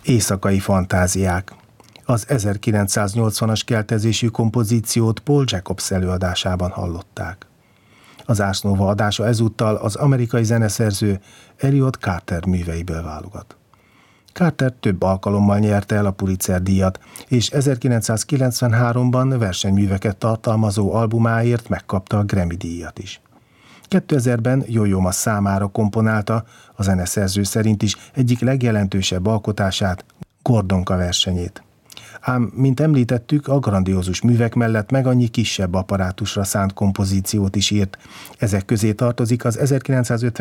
Éjszakai fantáziák. Az 1980-as keltezésű kompozíciót Paul Jacobs előadásában hallották. Az Ars Nova adása ezúttal az amerikai zeneszerző Elliot Carter műveiből válogat. Carter több alkalommal nyerte el a Pulitzer-díjat, és 1993-ban versenyműveket tartalmazó albumáért megkapta a Grammy-díjat is. 2000-ben Yo-Yo Ma számára komponálta, a zeneszerző szerint is egyik legjelentősebb alkotását, Gordonka versenyét. Ám, mint említettük, a grandiózus művek mellett meg annyi kisebb apparátusra szánt kompozíciót is írt. Ezek közé tartozik az 1950